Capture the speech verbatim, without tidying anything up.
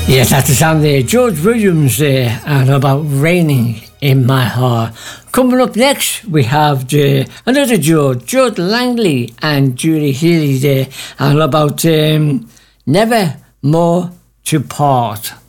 Yes, that's the song there. George Williams there, and about Raining in My Heart. Coming up next, we have the, another George, George Langley and Julie Healy there, and about um, Never More to Part.